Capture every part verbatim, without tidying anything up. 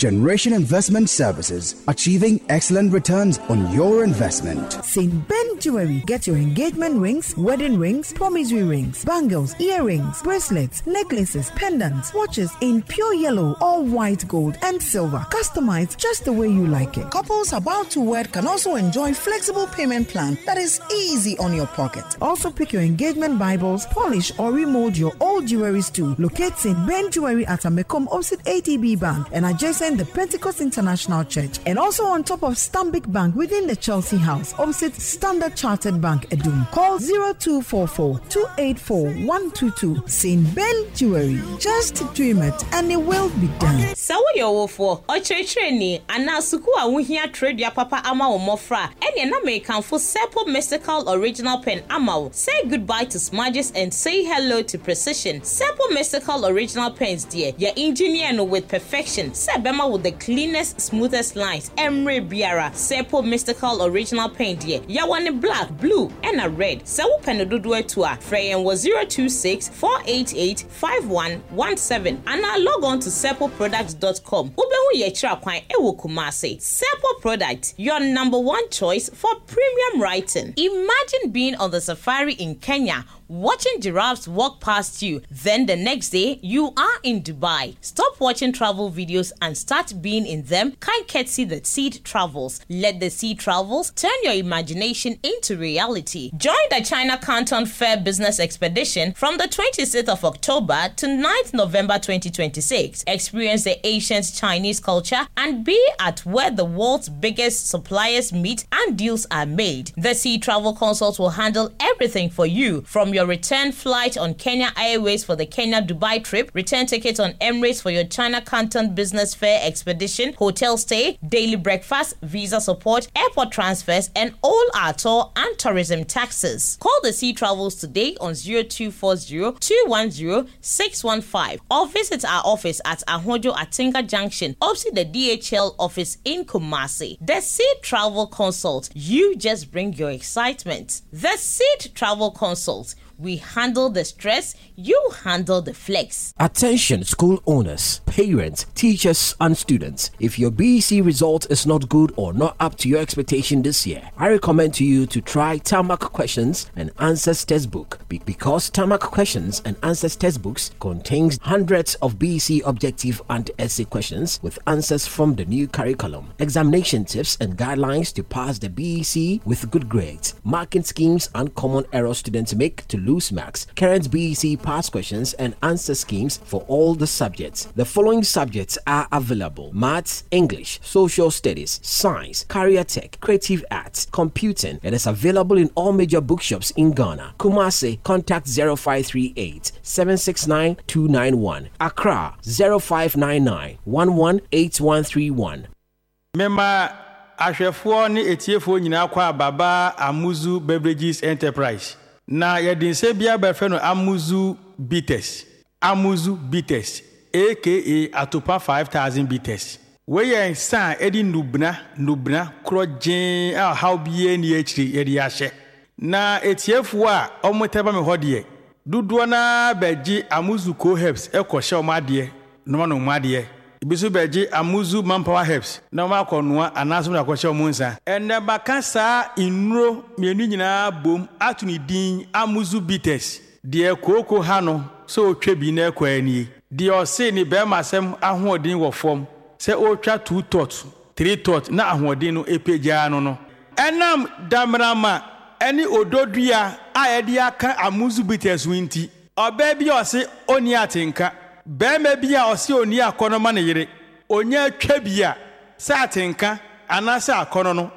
generation investment services, achieving excellent returns on your investment. Saint Ben Jewelry. Get your engagement rings, wedding rings, promissory rings, bangles, earrings, bracelets, necklaces, pendants, watches in pure yellow, all white gold and silver. Customized just the way you like it. Couples about to wed can also enjoy flexible payment plan that is easy on your pocket. Also pick your engagement Bibles, polish or remold your old jewelries too. Locate Saint Ben Jewelry at Amekom opposite A T B Bank and adjacent the Pentecost International Church, and also on top of Stanbic Bank within the Chelsea House opposite Standard Chartered Bank Edum. Call zero two four four, two eight four, one two two. Saint Ben Jewelry. Just dream it and it will be done. So yo for Ochretreni and now suku a wuhia trade ya papa ama o mofra and na make for Seppo Mystical Original Pen ama. Say goodbye to smudges and say hello to precision. Seppo Mystical Original Pens dear. Your engineer no with perfection. Sebema with the cleanest, smoothest lines. Emre Biara. Seppo Mystical Original Pen dear. Ya one black, blue and a red. So pen do do it to a Freyan was zero two six, four eight eight, five one one seven and now log on to seppo products dot com. Ubehu ye tra kwan ewo Kumasi. Seppo Product, your number one choice for premium writing. Imagine being on the safari in Kenya, watching giraffes walk past you. Then the next day, you are in Dubai. Stop watching travel videos and start being in them. Kind courtesy the Seed Travels. Let the Seed Travels turn your imagination into reality. Join the China Canton Fair Business Expedition from the twenty-sixth of October to ninth November twenty twenty-six. Experience the ancient Chinese culture and be at where the world's biggest suppliers meet and deals are made. The Seed Travel Consult will handle everything for you, from your return flight on Kenya Airways for the Kenya-Dubai trip, return tickets on Emirates for your China Canton Business Fair expedition, hotel stay, daily breakfast, visa support, airport transfers, and all our tour and tourism taxes. Call the Sea Travels today on zero two four zero, two one zero, six one five or visit our office at Ahojo Atinga Junction, opposite the D H L office in Kumasi. The Seed Travel Consult. You just bring your excitement. The Seed Travel Consult. We handle the stress, you handle the flex. Attention school owners, parents, teachers and students. If your B E C result is not good or not up to your expectation this year, I recommend to you to try Tarmac Questions and Answers Textbook, Be- because Tarmac Questions and Answers Textbooks contains hundreds of B E C objective and essay questions with answers from the new curriculum, examination tips and guidelines to pass the B E C with good grades, marking schemes and common errors students make to lose marks, current B E C past questions and answer schemes for all the subjects. The following subjects are available: Maths, English, Social Studies, Science, Career Tech, Creative Arts, Computing. It is available in all major bookshops in Ghana. Kumasi, contact zero five three eight, seven six nine, two nine one. Accra, zero five nine nine, one one eight one three one. Member Ashefo ni etiefo nyina kwa Baba Amuzu Beverages Enterprise. Na yɛde nse bia bɛfɛ no Amuzu Bitters. Amuzu Bitters aka Atopa five thousand Bitters. We yɛ nsa edi nubna nubna krɔgyen a how bie ni akiri yɛde ahye. Na etiefo a ɔmoteba me hɔ de dodoɔ na bɛgye Amuzu Co Herbs ɛkɔhyɛ ɔmade no ma no made. Bisu beji Amuzu Manpower Herbs na ma konoa anaso na kwahye omunsa enne baka saa inuro mienu nyina bom atuni din Amuzu Bitters de koko ha no so otwa bi na ekwani de ose ni be masem ahoodin wo fom se otwa two tot three tot na ahoodin no epeja no no enam damrama eni ododua a yede aka Amuzu Bitters winti oba bi ose oni atenka Beme bia osi oni akono ma ne yire onya twa bia sa atenka anasa akono no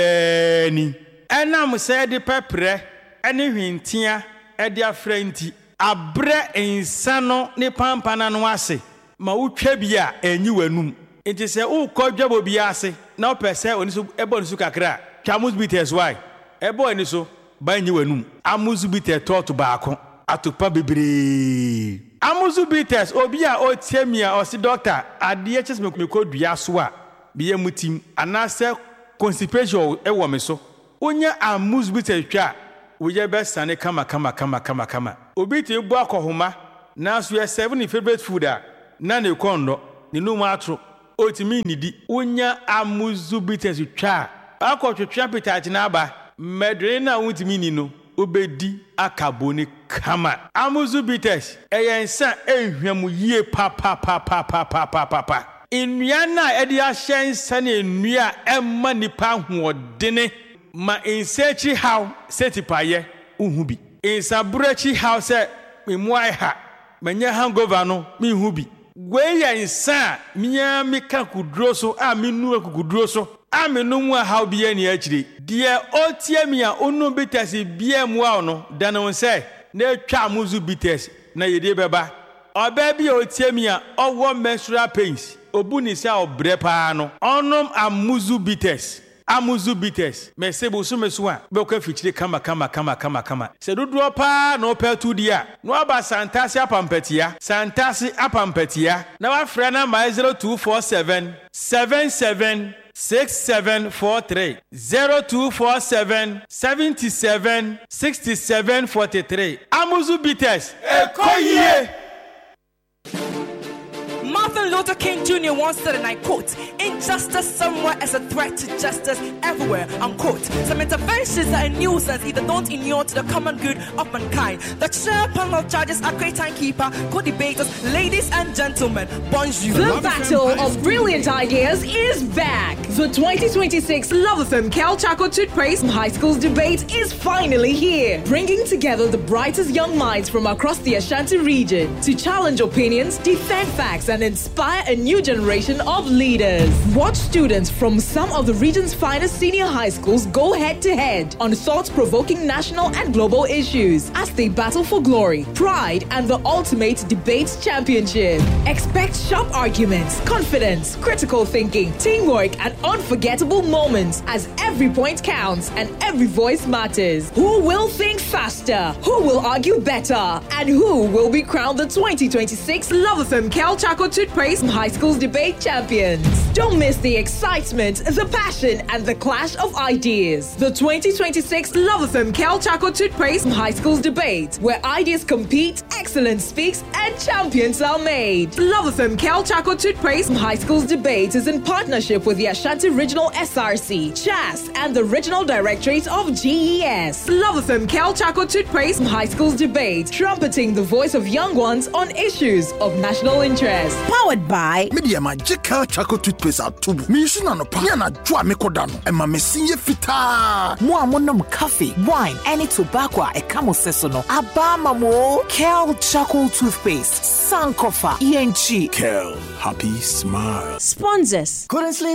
ebe ni enam se de pepre ene hwintia e de afranti abre ensa no ne pampana no ase ma utwa bia enyi wanum enti se ukodwabo bia ase na opese oni so ebo ni so kakra Amuzu Bitters why ebo ni so ba enyi wanum Amuzu Bitters tot baako atopa bebre Amuzu Bitters obi a otiemia osi doctor ade ches me kodua so a biye mutim anase constipation e wo me so onya Amuzu Bitters twa wo ye be sane kama kama kama kama kama obi te bu akohoma na so ye seven favorite food a na ne kondo ne no mu atro otimi nidi unya amuzu bitters twa akotwetwa pitach na aba medre na utimi ni no obedi akaboni kama amuzu bitters eyensa ehwam yie pa pa pa pa pa pa pa pa nnua na edi ahyensa na nnua emma nipa hoodene ma insechi how setipaye uhubi insabrechi how se memuai ha manya hangover no me hubi gweya insa miya meka kudro so a menu akudro so a menu mu how bia ni akire de otie mi a onu bitters bia mu a no dano se na twa amuzu bitters na yede beba oba bia otie mi a owo menstrual pains obu ni se obre pa no onom amuzu bitters amuzu bitters mesebo so meso a be kwa fichire kama kama kama kama kama se dodo pa no pa tu dia no aba santasi apampatia santasi apampatia na wa frɛ na my zero two four seven seven seven six seven four three zero two four seven seven seven six seven four three amuzu bitters ekoyie. Martin Luther King Junior once said, and I quote, "Injustice somewhere is a threat to justice everywhere," unquote. Some interventions are a nuisance, either don't inure to the common good of mankind. The chair panel judges are great timekeeper, co-debaters, ladies and gentlemen, bonjour. The battle of brilliant ideas is back. The twenty twenty-six Love F M Cal Chaco Toothpaste High Schools debate is finally here, bringing together the brightest young minds from across the Ashanti region to challenge opinions, defend facts, and inspire a new generation of leaders. Watch students from some of the region's finest senior high schools go head-to-head on thought-provoking national and global issues as they battle for glory, pride, and the ultimate debate championship. Expect sharp arguments, confidence, critical thinking, teamwork, and unforgettable moments as every point counts and every voice matters. Who will think faster? Who will argue better? And who will be crowned the twenty twenty-six Love F M Cal Chaco Toothpaste High Schools debate champions? Don't miss the excitement, the passion, and the clash of ideas. The twenty twenty-six Love F M Cal Chaco Toothpaste High Schools debate, where ideas compete, excellence speaks, and champions are made. Love F M Cal Chaco Toothpaste High Schools debate is in partnership with the Ashanti Regional S R C, C H A S, and the Regional Directorate of G E S. Love F M Cal Chaco Toothpaste High Schools debate, trumpeting the voice of young ones on issues of national interest. Powered by Media Magical Chaco Toothpaste atubu. Mi yusu na no pa na dwa mekodano. Ema mesinye fita. Mo amonom coffee, wine, any tobacco e kamo sesono. Abama mo Cal Chaco Toothpaste. Sankofa E N G. Cal, happy smile. Sponsors. Couldn't sleep